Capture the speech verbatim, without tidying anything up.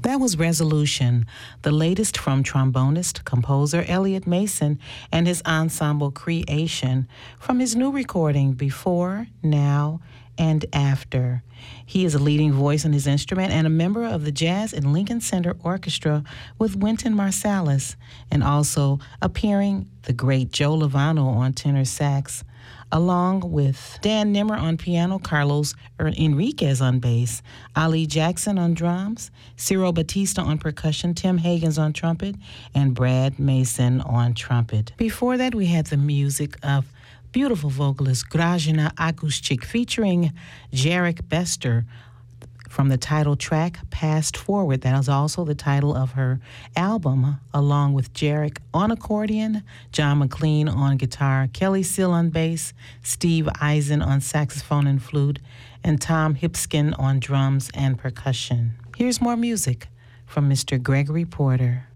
That was Resolution, the latest from trombonist, composer Elliot Mason and his ensemble Creation from his new recording Before, Now, and After. He is a leading voice on his instrument and a member of the Jazz and Lincoln Center Orchestra with Wynton Marsalis, and also appearing the great Joe Lovano on tenor sax, along with Dan Nimmer on piano, Carlos Enriquez on bass, Ali Jackson on drums, Ciro Batista on percussion, Tim Hagens on trumpet, and Brad Mason on trumpet. Before that, we had the music of beautiful vocalist Grażyna Aguszczyk featuring Jarek Bester from the title track Past Forward. That is also the title of her album, along with Jarek on accordion, John McLean on guitar, Kelly Seal on bass, Steve Eisen on saxophone and flute, and Tom Hipskin on drums and percussion. Here's more music from Mister Gregory Porter.